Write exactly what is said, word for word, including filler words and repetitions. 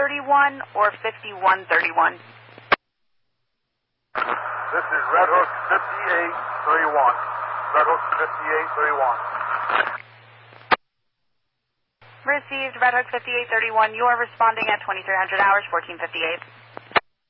thirty-one or fifty-one thirty-one? This is Red Hook fifty-eight thirty-one. Red Hook fifty-eight thirty-one. Received, Red Hook fifty-eight thirty-one. You are responding at twenty-three hundred hours, fourteen fifty-eight.